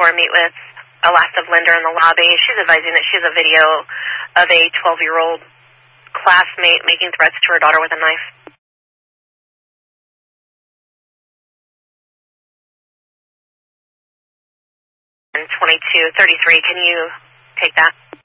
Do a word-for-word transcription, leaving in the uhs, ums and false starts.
for meet with a last of Linder in the lobby. She's advising that she has a video of a twelve-year-old classmate making threats to her daughter with a knife. And twenty-two thirty-three, can you take that?